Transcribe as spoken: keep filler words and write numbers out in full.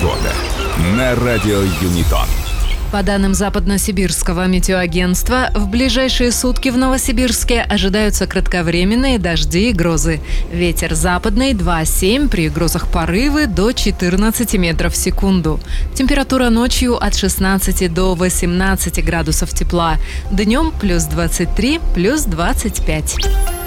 Погода на радио Юнитон. По данным Западно-Сибирского метеоагентства, в ближайшие сутки в Новосибирске ожидаются кратковременные дожди и грозы. Ветер западный два семь, при грозах порывы до четырнадцати метров в секунду. Температура ночью от шестнадцати до восемнадцати градусов тепла. Днем плюс двадцать три, плюс двадцать пять.